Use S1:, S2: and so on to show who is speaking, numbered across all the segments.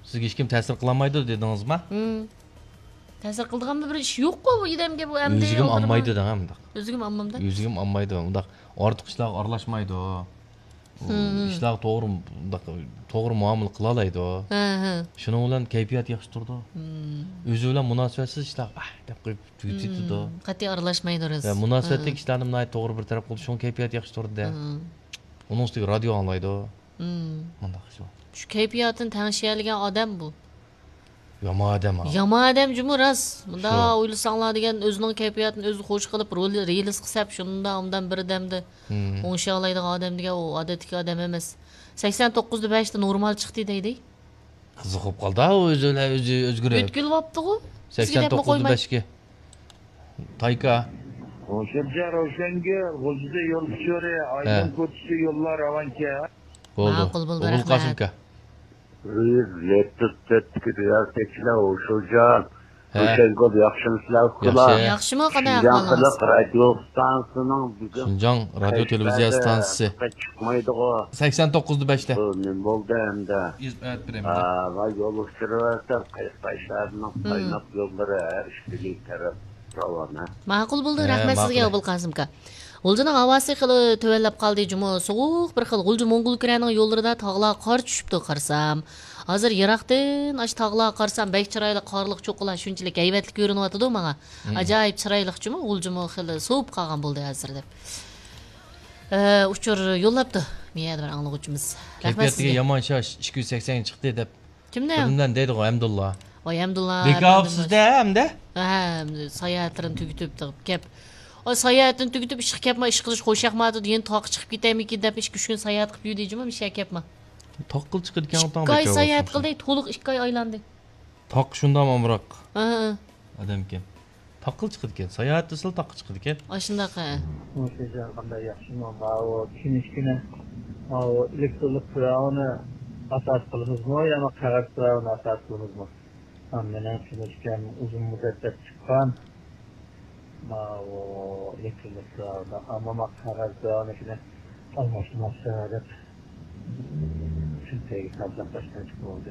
S1: Sizga hech kim ta'sir qilmaydi dedingizmi?
S2: Ta'sir qildigan bir ish yo'q-ku bu odamga bu endi.
S1: O'zigim olmaydi degan bundaq.
S2: O'zigim olmamda.
S1: O'zigim olmaydi bundaq. Ortiq ishlarga aralashmaydi. Ishlar to'g'ri muomala qila oladi. Shuning bilan kayfiyat yaxshi turdi. O'zi bilan munosabatsiz ishlar deb qo'yib tugitdi.
S2: Qat'iy aralashmaydi o'zi.
S1: Va munosabatli ishlarni bunday to'g'ri bir taraf qilib, shuning kayfiyat yaxshi turdi. Uning ustiga radio anglaydi. Bundaq shu.
S2: Shu kayfiyatini tanishaydigan odam bu.
S1: Yomon odam.
S2: Yomon odam jumuras. Bunda o'ylasanglar degan o'zining kayfiyatini o'zi xo'sh qilib, relis qilsab, shunda undan bir damda o'ngsha oladigan odam degan u odatdagi odam emas. 89.5 normal chiqdi deydi.
S1: Qiziqib qoldi, o'zi o'zgarib.
S2: O'tkilib olibdi-ku.
S1: 89.5 ga. Tayka.
S3: O'sha Ravshanga o'zida yo'l tushari, aynan ko'chisi yo'llar avanka.
S2: Ma'qul bo'ldi, rahmat.
S1: Qasimka.
S2: Yaxshimi qanday ahvolingiz?
S1: Şinjan radio televiziya stansiyasi. 89.5 da.
S3: Nima bo'ldi endi?
S1: Evet,
S3: va yo'l o'chirib, qaytishlarning qaynab yo'llari ishchilik taraf ravona.
S2: Ma'qul bo'ldi, rahmat sizga Abul Qasimka. G'uljining havasi xili tövellab qoldi jumo, sovuq bir xil G'ulji Mongol kiraning yo'llarida tog'lar qor tushibdi qarsam. Hozir yiroqdan ash tog'lar qarsam bek chiroyli qorliq cho'qqilar shunchalik haybatli ko'rinyapti-ku menga. Ajoyib chiroyli juma G'uljimo xili sovib qolgan bo'ldi hozir deb. Uchur yo'llabdi. Miyada bir anglag'uvchimiz.
S1: Kayfiyatiga yomon shash 280 chiqdi deb.
S2: Kimdan?
S1: Kimdan deydi Hamdullah.
S2: Voy Hamdullah.
S1: Bekov sizda hamda?
S2: Ha, sayohatini tugitib kep. O sayohatini tugitib ish qilibman, ish qilish qo'shaqmadi, deyin toq chiqib ketaymikin deb 2-3 kun sayohat qilib yurdijimi, ish qilibman.
S1: Toq qilib chiqadigan o'tdan
S2: Bekov. 2 oy sayohat qildik, to'liq 2 oy aylandi.
S1: Toq shundan amroq. Odamkin. Toq qilib chiqadigan, sayohat desil toq chiqadigan.
S2: Ashundaqa.
S4: O'sha qanday yaxshimi, o tushunishgina, o elektronik qurolni asas qilamizmi, yana qog'oz qurolni asas qilamizmi? Hamma tushunishgan uzun muddatda chiqqan. O elektronik qurolni, ammo qog'oz qurolni almashtirmoqchi deb shunday sabzaqlashdan chiqdi.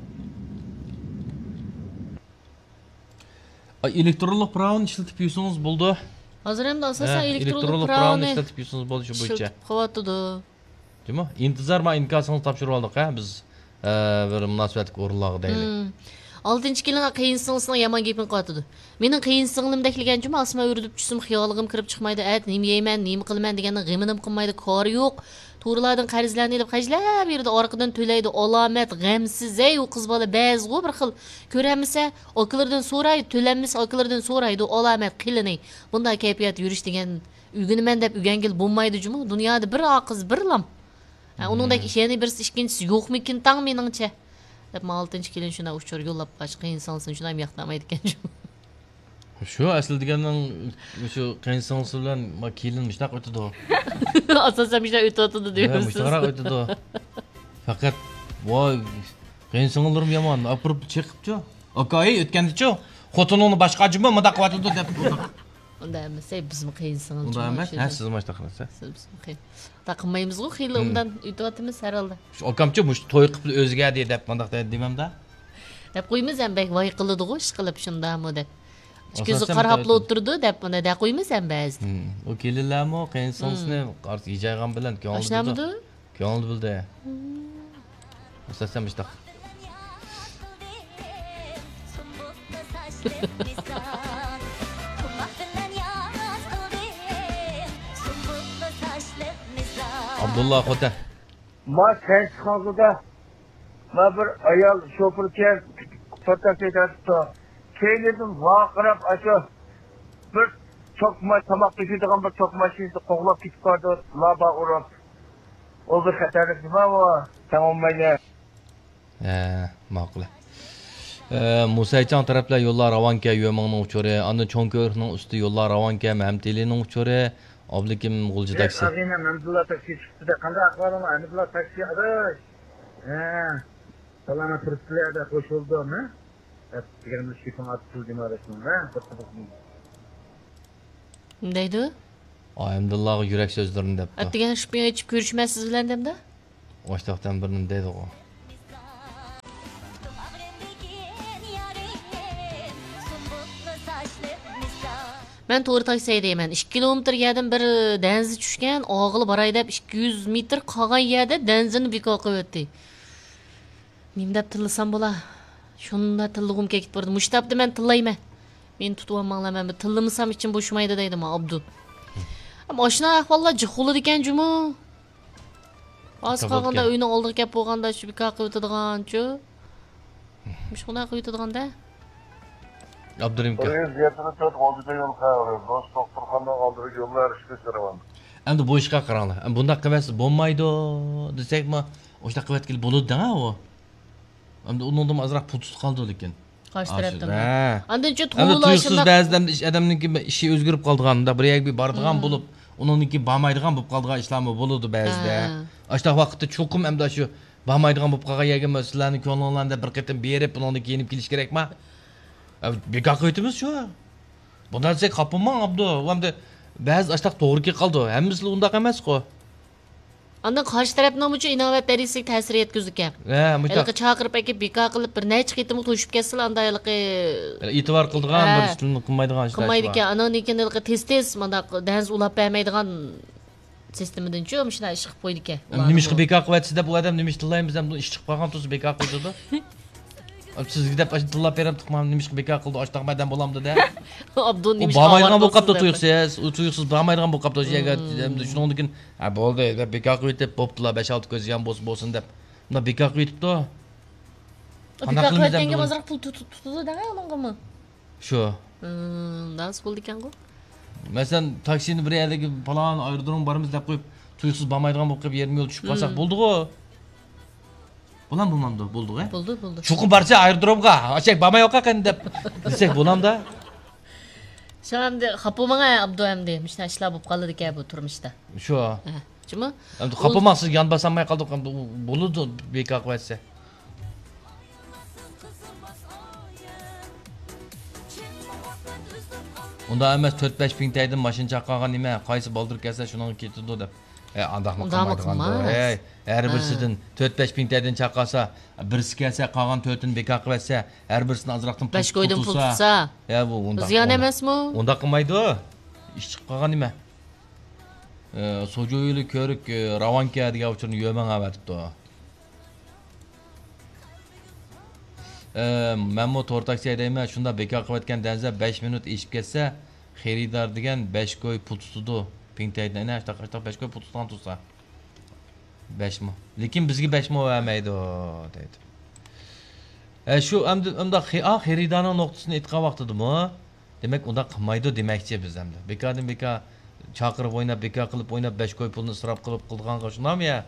S1: Elektronlik pravni ishlatib yursangiz bo'ldi.
S2: Hozir ham asosan
S1: elektronlik pravni ishlatib yursangiz bo'ldi shu bo'yicha.
S2: Quvvatdi.
S1: Nima? Intizor va inkasingizni topshirib oldik, biz bir munosabatli o'rinlarga deylik.
S2: 6-yilning qiyin singlisini yomon gapini qotdi. Mening qiyin singlimdakigan juma asma o'rib tushsam xayoligim kirib chiqmaydi. Nima yeyman, nima qilman deganni g'iminim qilmaydi, kori yo'q. To'g'rilardan qarzlarni olib qajlab yerda orqadan to'laydi. Alomat g'amsiz ey u qiz bola ba'zi bir xil ko'ramisa, okalardan so'raydi, to'lanmasa okalardan so'raydi. Alomat qilinay. Bunday kayfiyat yurish degan uygunaman deb uyangil bo'lmaydi juma. Dunyoda bir oqiz, bir lam. Uningdek ishini birisi ikkinchisi yo'qmikin tang meningcha. Deb 6-yilin shuna uchur yo'llab qo'yish qiyin sonsin shuna ham yoqtamaydi ekan.
S1: Shu asl deganning shu qiyin sonsi bilan kelin mishdaq o'tadi.
S2: Asosan mishdaq o'tadi deyapsiz.
S1: Mishdaq o'tadi. Faqat voy qiyin sonlarim yomon, apurib chiqibchi. Okay, o'tgandichi. Xotiningni boshqa juma mudaq o'tadi deb.
S2: Unda emas, bizmi qiyin sonlar.
S1: Unda emas, ha siz mishdaq qilasiz.
S2: Siz qiyin. Taqmaymiz-ku, xiyli undan o'tyapmiz herhalde.
S1: Shu akamchi mush to'y qilib o'ziga deb mundaq demamda.
S2: Deb qo'ymiz ham bek voy qiladi-ku, ish qilib shundami deb. Ko'zi qarab o'tirdi deb buni da qo'ymiz ham ba'zi.
S1: O kelinlarmi qiyin sonsini qarshi yeygan bilan ko'ngildi. Ko'ngil bildi. Asosan mishdaq. Abdullah Xota.
S3: Ma sen çıkanda ma bir ayol şoförken fotoğraf etdi. Kendim vaqirab aşağı bir çokma tamak pişirdiğim bir çokma şeysi qo'g'lab ketib qoldi. Laba urib. O bir xatarlik nima bu? Tamomlaydi.
S1: Ma'qul. Musaychan taraflar yo'llar Ravonga yo'mingning uchuri, anda Cho'nko'rning usti yo'llar Ravonga Mamtelining uchuri, Oblikim G'ulji taksi.
S3: Azina Mamdulla taksi chiqdi. Qanday ahvolim? Mamdulla taksi adash. Salama turistlarda qo'shildimi? Deganimiz shu kun atıldı ma'rifatmi?
S2: Deydi?
S1: Hamdullah yurak so'zlarini deb.
S2: Atgan shpion ichib ko'rishmaysiz bilan demda?
S1: Oshtoqdan birini deydi o.
S2: Men to'g'ri taksi deyman. 2 kilometr yerdan bir denzi tushgan, og'il baray deb 200 metr qolgan yerda denzini bekor qilib o'tdi. Nim deb tillasam bo'la. Shunda tillig'im ketib bordi. Mushtabdi men tillayman. Men tutib olmanglar, men tillamasam ichim bo'shmaydi deydim Abdu. Mashina ahvollar jiqulid ekan jumi. Az qolganda uyni oldiga kelib bo'lganda shu bekor qilib o'tadigan-chu. Shunday qilib o'tadigan-da.
S1: Abdurim aka.
S3: Buraya ziyaretine çok oldu yol kayarıyor. Dost doktorxonadan aldırıp yollar işte saravan.
S1: Endi bu ishga qaranglar. Bunda qilmasa bo'lmaydi desakmi, o'sha qilayotgan bo'ladi-da u. Endi undan azroq pul tutib qoldi lekin.
S2: Qarshi tarafdan.
S1: Ha.
S2: Andincha
S1: Endi
S2: to'g'ri
S1: tuyuqsiz ba'zida odamniki ishi o'zgarib qolganda, bir yoqqa boradigan bo'lib, uningki bormaydigan bo'lib qolgan ishlarmi bo'ladi ba'zida. Ashta vaqtda cho'qim hamda shu bormaydigan bo'lib qolgan yerga sizlarni ko'ngillarda bir qatim berib, undan keyin kelish kerakmi? Bekor qo'yibmiz shu. Bundan siz qopimman Abdu. Hamda ba'zi ashtaq to'g'ri kelib qoldi. Hammasi undaq emas-ku.
S2: Andan qarshi tarafdan uchun inovat darajasiga ta'sir yetkazgan.
S1: Ha, mutlaq.
S2: Elqi chaqirib aka bekor qilib bir necha qitim to'shib ketsalar anda elqi
S1: e'tibor qildigan bir ishni qilmaydigan ishlar.
S2: qilmaydi ekan. Anan ekan elqi tez mandaq dans ulab bermaydigan sistemadan-chu shunday ish qilib qo'ydi ekan.
S1: Nima ish qilib bekor qilyapsiz deb u odam nima ish tillaymiz ham ish chiqib qolgan tursa bekor qildi. Sizga deb tillab berib tiqmam nima ish qilib bekor qildi oshtaxmadan bo'lamdi-da.
S2: Abdun nima ish
S1: bormaydigan bo'lib qoldi tuyuqsiz, u tuyuqsiz bormaydigan bo'lib qoldi o'sha yerga shundan keyin ha bo'ldi deb bekor qo'yib bo'ptilar 5-6 ko'z ham bo'lsin deb. Bunda bekor qo'yibdi.
S2: Bekor qilayotganga ozroq pul tutadi-da uningmi?
S1: Shu.
S2: Das bo'ldi ekan-ku.
S1: Masalan, taksini bir yerga falon aerodrom borimiz deb qo'yib, tuyuqsiz bormaydigan bo'lib qolib yarim yo'l tushib qolsak bo'ldi-ku. Bo'lmamdi, bo'ldi-ku.
S2: Bo'ldi.
S1: Cho'qim barcha aerodromga, ochak bormay yo'qakan deb desak bo'lamda.
S2: Shamda xapomanga Abdu hamda mishna ishlar bo'lib qoldi ekan bu turmushda.
S1: Shu.
S2: Chimi?
S1: Endi xapomaqsiz yon bosamay qoldik, bo'ladi bekor qo'ysa. Unda emas 4-5 ming taydan mashina chaqirgan nima, qaysi boldirib kelsa shunga ketadi deb. Andaqmi qilmaydigan. Har birisidan 4-5 ming taydan chaqirsa, birisi kelsa qolgan 4-ni bekor qilsa, har birisini azroqdan pul
S2: tutsa.
S1: Bu unda.
S2: Ziyon emasmi?
S1: Unda qilmaydi. Ish chiqib qolgan nima? Sojoyli ko'rik Ravanka degan uchun yo'man avatibdi. Men bu to'rt taksi deyman, shunda bekor qilayotgan danza 5 minut eshib ketsa, xaridor degan 5 ko'y pul tutadi. Pingtaydan ana ashta 5 ko'y pul tutgan tursa. 5 mi? Lekin bizga 5 mi vermaydi deydi. Shu unda xaridorning nuqtasini aytgan vaqtidimi? Demak, unda qilmaydi demakchi biz hamda. Bekordan bekor chaqirib o'ynab, bekor qilib o'ynab 5 ko'y pulni isrof qilib qilganga shunami ya?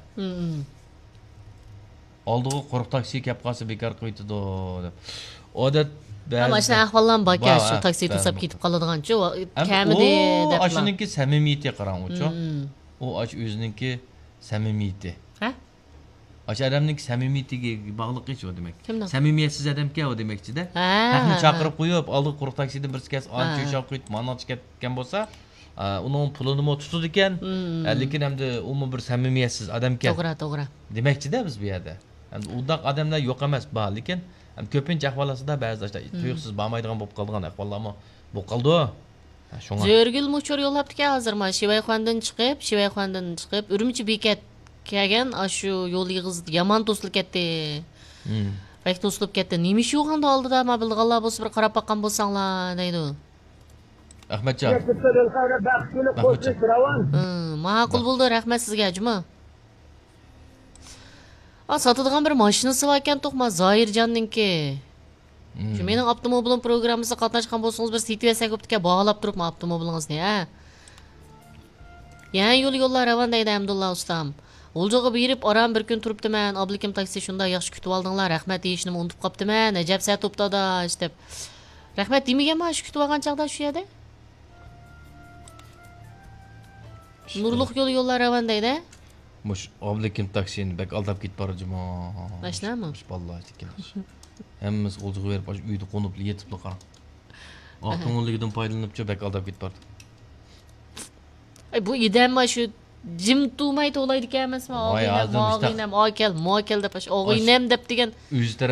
S1: Oldiga quruq taksi kelib qolsa bekor qo'ydi deb. Odat
S2: Ama işte ahvallan bakar şu taksiyi tutsab ketib qoladigan-chu, kamida deb.
S1: O ashuniki samimiyatga qarang-chu. O ash o'zininki samimiyati.
S2: Ha?
S1: Ash odamning samimiyatiga bog'liq-ku demak. Samimiyatsiz odamga o demakchi-da. Haqni chaqirib qo'yib, oldiga quruq taksida birisi kelsa, ancha yo'shab qo'yib, manot ketgan bo'lsa, uning pulini mo tutadi ekan. Lekin hamda u bir samimiyatsiz odamga.
S2: To'g'ri.
S1: Demakchi-da biz bu yerda. Endi undaq odamlar yo'q emas, lekin ko'pincha ahvollarda ba'zi tuyuqsiz bormaydigan bo'lib qolgan ahvollarmi bo'lib qoldi. Shunga.
S2: Zo'rgul muchur yo'llabdi-ku hozirma Shivayxondan chiqib, Urumchi bekat kelgan, shu yo'l yig'iz yomon to'silib ketdi. Bak to'silib ketdi. Nima ish yo'g'anda oldida ma bilganlar bo'lsa bir qarab baqqan bo'lsanglar deydi.
S1: Ahmadjon. Ma'qul
S2: bo'ldi, rahmat sizga, juma. Satadigan bir mashinasi bor ekan to'qma Zoirjonninki. Shu mening avtomobilim programmasiga qatnashgan bo'lsangiz bir sitvatsiya ko'pga bog'lab turibman avtomobilingizni, ha. Yan yo'llar ravon deydi Abdulla ustam. O'ljoga berib oram bir kun turibdiman. Oblikim taksi shunda yaxshi kutib oldinglar. Rahmat deyishni unutib qoptiman. Ajab sat to'ptada deb. Rahmat demaganman shu kutib olgan chaqda shu yerda. Nurliq yo'llar ravon deydi.
S1: Mush oblikim taksini bak aldab ketib borajim.
S2: Mashinami?
S1: Vallahi tikilish. Hammamiz o'ljoga berib uyda qo'nib yetibdi qarang. Oqtonligidan foydalanib bak aldab ketib bordi. Bu idamma shu jim tu'may to'laydi ekan emasmi? Og'inam, mokel deb degan